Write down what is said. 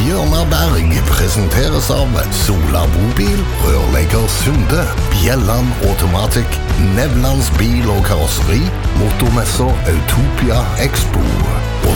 Bjørnar Berg presenteres av Sola Bobil, Rørlegger Sunde, Bjelland Automatic, Nevlands bil og karosseri, motormesser Autopia Expo og